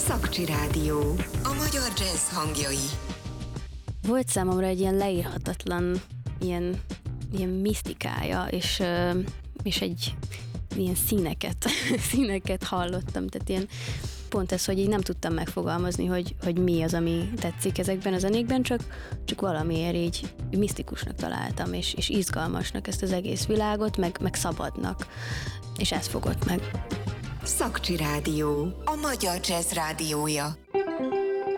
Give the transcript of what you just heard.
Szakcsi Rádió. A magyar jazz hangjai. Volt számomra egy ilyen leírhatatlan, ilyen misztikája, és egy ilyen színeket hallottam, tehát ilyen pont ez, hogy így nem tudtam megfogalmazni, hogy mi az, ami tetszik ezekben a zenékben, csak valamiért így misztikusnak találtam, és izgalmasnak ezt az egész világot, meg szabadnak, és ez fogott meg. Szakcsi Rádió. A magyar jazz rádiója.